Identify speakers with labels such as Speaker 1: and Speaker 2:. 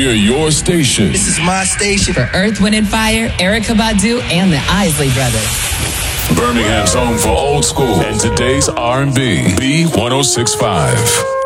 Speaker 1: We're your station.
Speaker 2: This is my station.
Speaker 3: For Earth, Wind, and Fire, Erykah Badu, and the Isley Brothers.
Speaker 1: Birmingham's home for old school and today's R&B. B 106.5.